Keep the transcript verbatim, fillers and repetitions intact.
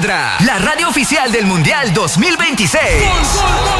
Alejandra, la radio oficial del Mundial dos mil veintiséis. ¡Gol, gol, gol!